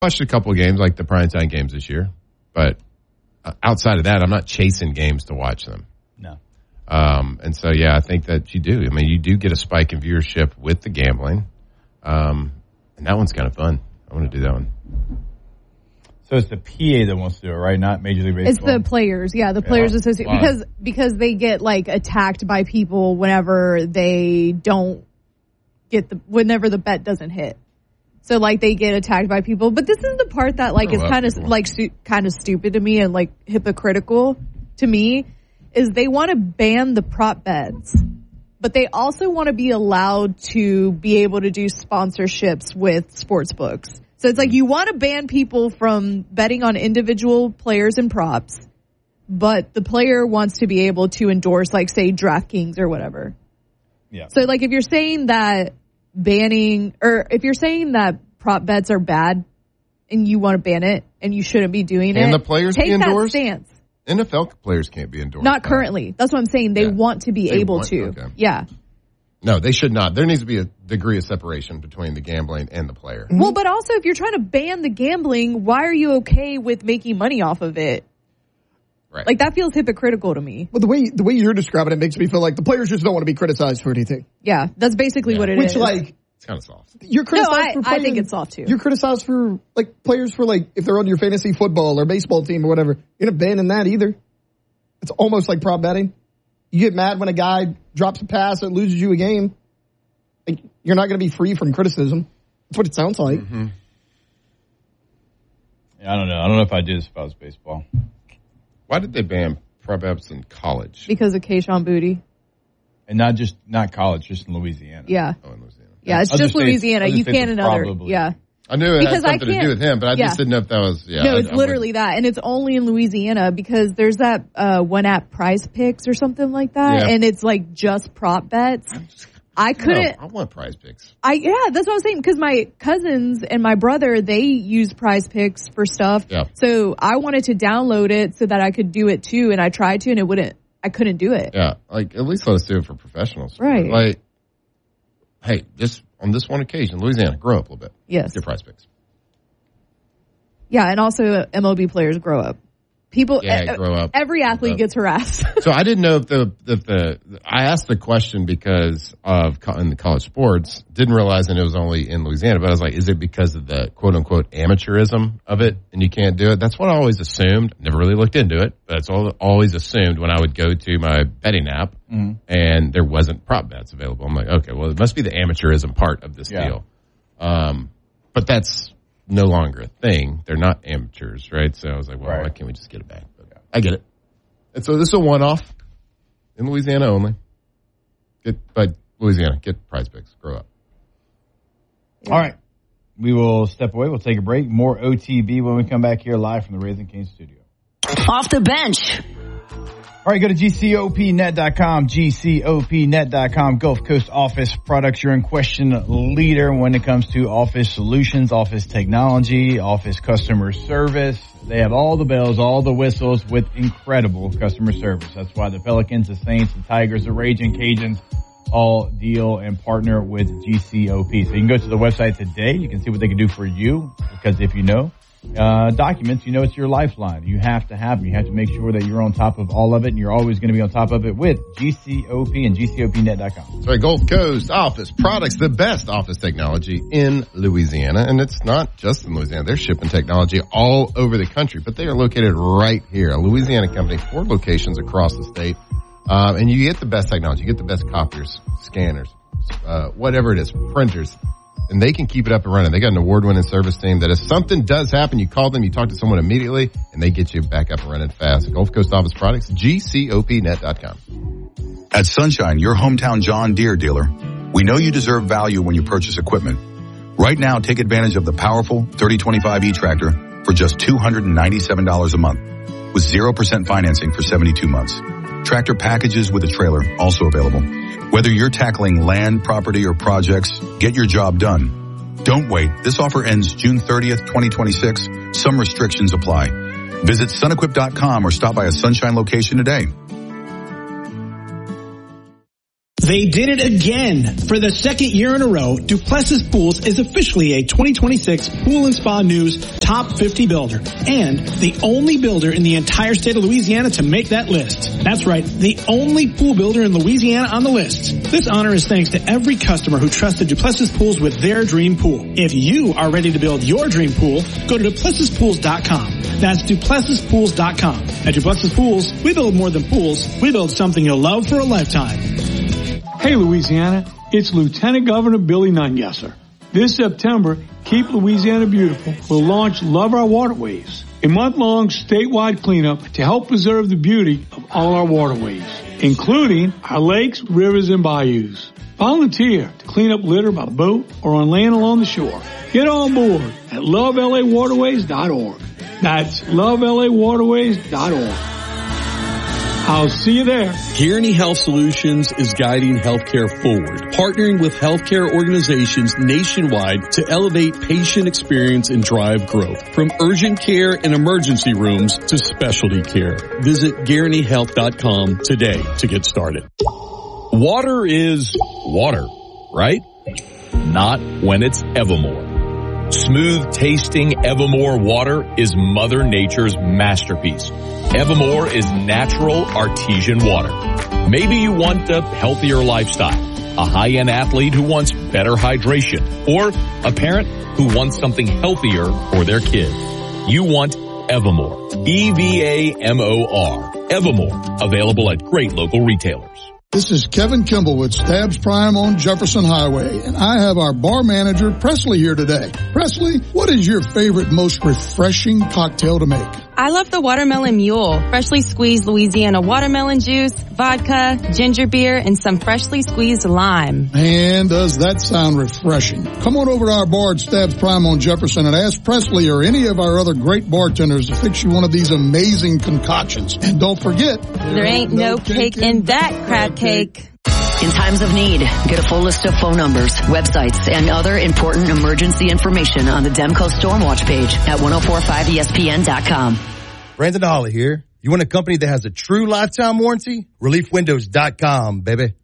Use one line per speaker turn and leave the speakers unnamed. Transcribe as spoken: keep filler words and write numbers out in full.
watched a couple of games, like the primetime games this year. But uh, outside of that, I'm not chasing games to watch them.
No.
Um, and so, yeah, I think that you do. I mean, you do get a spike in viewership with the gambling. Um, and that one's kind of fun. I want to do that one.
So it's the P A that wants to do it, right? Not Major League Baseball?
It's the players, yeah, the Players
yeah.
Association.
Wow.
Because, because they get, like, attacked by people whenever they don't get the, whenever the bet doesn't hit. So, like, they get attacked by people. But this is the part that, like, is kind of, like, stu- kind of stupid to me and, like, hypocritical to me, is they want to ban the prop bets. But they also want to be allowed to be able to do sponsorships with sports books. So it's like you want to ban people from betting on individual players and props, but the player wants to be able to endorse, like, say, DraftKings or whatever.
Yeah.
So, like, if you're saying that banning, or if you're saying that prop bets are bad and you want to ban it and you shouldn't be doing
Can
it,
the players
take
be endorsed?
that stance.
N F L players can't be endorsed.
Not currently. That's what I'm saying. They
Yeah.
want to be
They
able
want-
to.
okay.
Yeah.
No, they should not. There needs to be a degree of separation between the gambling and the player.
Mm-hmm. Well, but also, if you're trying to ban the gambling, why are you okay with making money off of it?
Right.
Like, that feels hypocritical to me.
Well, the way the way you're describing it makes me feel like the players just don't want to be criticized for anything.
Yeah, that's basically
Yeah.
what it
Which,
is.
like,
It's kind of soft.
you're
no,
criticized
I,
for
I
playing,
think it's soft too.
You're criticized for, like, players for, like, if they're on your fantasy football or baseball team or whatever. You're not banning that either. It's almost like prop betting. You get mad when a guy drops a pass that loses you a game. Like, you're not going to be free from criticism. That's what it sounds like.
Mm-hmm.
Yeah, I don't know. I don't know if I did this if I was baseball.
Why did they ban prop bets in college?
Because of Keyshawn Booty.
And not just, not college, just in Louisiana.
Yeah.
Oh, in Louisiana.
Yeah, it's
Other
just
states-
Louisiana.
other
You
states
can't
are
another.
probably-
Yeah.
I knew it
Because
had
I
something to
can't-
do with him, but I
yeah.
just didn't know if that was, yeah.
No,
I-
it's
I
literally that. And it's only in Louisiana because there's that uh, one app, Prize Picks or something like that.
Yeah.
And it's like just prop bets. I couldn't.
No, I want Prize Picks.
I yeah, that's what I was saying. Because my cousins and my brother, they use Prize Picks for stuff.
Yeah.
So I wanted to download it so that I could do it too, and I tried to, and it wouldn't. I couldn't do it.
Yeah, like at least let us do it for professionals.
Right.
Like, hey, just on this one occasion, Louisiana, grow up a little bit.
Yes.
Get Prize Picks.
Yeah, and also M L B players grow up. People,
Yeah,
uh,
grow up.
every athlete
up.
gets harassed.
So I didn't know if the if the I asked the question because of co- in the college sports. Didn't realize that it was only in Louisiana. But I was like, is it because of the quote unquote amateurism of it, and you can't do it? That's what I always assumed. Never really looked into it, but it's all, always assumed when I would go to my betting app
Mm-hmm.
and there wasn't prop bets available. I'm like, okay, well, it must be the amateurism part of this
Yeah.
deal. Um, but that's no longer a thing. They're not amateurs, right? So I was like, well,
Right.
why can't we just get it back? But I get it. And so this is a one-off in Louisiana only. Get, but Louisiana, get Prize Picks. Grow up.
All right. We will step away. We'll take a break. More O T B when we come back here live from the Raising Cane's studio.
Off the bench.
All right, go to G C O P net dot com, G C O P net dot com, Gulf Coast Office Products, your in question leader when it comes to office solutions, office technology, office customer service. They have all the bells, all the whistles with incredible customer service. That's why the Pelicans, the Saints, the Tigers, the Raging Cajuns all deal and partner with G C O P. So you can go to the website today. You can see what they can do for you, because if you know uh documents, you know it's your lifeline. You have to have them. You have to make sure that you're on top of all of it, and you're always going to be on top of it with G C O P and G C O P net dot com.
Sorry, Gulf Coast Office Products, the best office technology in Louisiana. And it's not just in Louisiana. They're shipping technology all over the country, but they are located right here. A Louisiana company, four locations across the state. Um, and you get the best technology. You get the best copiers, scanners, uh, whatever it is, printers. And they can keep it up and running. They got an award-winning service team that if something does happen, you call them, you talk to someone immediately, and they get you back up and running fast. Gulf Coast Office Products, G C O P net dot com.
At Sunshine, your hometown John Deere dealer, we know you deserve value when you purchase equipment. Right now, take advantage of the powerful thirty twenty-five e-tractor for just two hundred ninety-seven dollars a month with zero percent financing for seventy-two months. Tractor packages with a trailer also available. Whether you're tackling land, property, or projects, get your job done. Don't wait. This offer ends June thirtieth, twenty twenty-six. Some restrictions apply. Visit sunequip dot com or stop by a Sunshine location today.
They did it again. For the second year in a row, Duplessis Pools is officially a twenty twenty-six Pool and Spa News Top fifty Builder and the only builder in the entire state of Louisiana to make that list. That's right, the only pool builder in Louisiana on the list. This honor is thanks to every customer who trusted Duplessis Pools with their dream pool. If you are ready to build your dream pool, go to duplessis pools dot com. That's duplessis pools dot com. At Duplessis Pools, we build more than pools. We build something you'll love for a lifetime.
Hey Louisiana, it's Lieutenant Governor Billy Nungesser. This September, Keep Louisiana Beautiful will launch Love Our Waterways, a month-long statewide cleanup to help preserve the beauty of all our waterways, including our lakes, rivers, and bayous. Volunteer to clean up litter by boat or on land along the shore. Get on board at love l a waterways dot org. That's love l a waterways dot org. I'll see you there.
Guaranty Health Solutions is guiding healthcare forward, partnering with healthcare organizations nationwide to elevate patient experience and drive growth. From urgent care and emergency rooms to specialty care. Visit guaranty health dot com today to get started.
Water is water, right? Not when it's Evermore. Smooth tasting Evermore water is Mother Nature's masterpiece. Evermore is natural artesian water. Maybe you want a healthier lifestyle, a high-end athlete who wants better hydration, or a parent who wants something healthier for their kid. You want Evermore. E V A M O R. Evermore. Available at great local retailers.
This is Kevin Kimball with Stabs Prime on Jefferson Highway, and I have our bar manager, Presley, here today. Presley, what is your favorite, most refreshing cocktail to make?
I love the Watermelon Mule. Freshly squeezed Louisiana watermelon juice, vodka, ginger beer, and some freshly squeezed lime.
Man, does that sound refreshing. Come on over to our bar at Stabs Prime on Jefferson and ask Presley or any of our other great bartenders to fix you one of these amazing concoctions. And don't forget,
there ain't no cake in that crab cake.
In times of need, get a full list of phone numbers, websites, and other important emergency information on the Demco Stormwatch page at ten forty-five E S P N dot com.
Brandon Holly here. You want a company that has a true lifetime warranty? relief windows dot com, baby.